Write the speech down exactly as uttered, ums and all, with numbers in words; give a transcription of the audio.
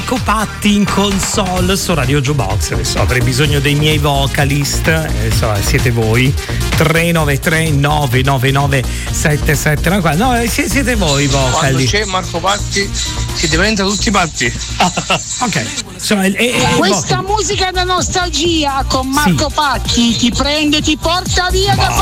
Marco Patti in console su Radio Jukebox. Adesso avrei bisogno dei miei vocalist, adesso siete voi. tre nove tre nove nove nove sette sette nove quattro. No, siete voi i vocali. Quando c'è Marco Patti si diventa tutti patti. Ok. Insomma, e, e, questa musica da nostalgia con Marco sì. Patti ti prende, ti porta via da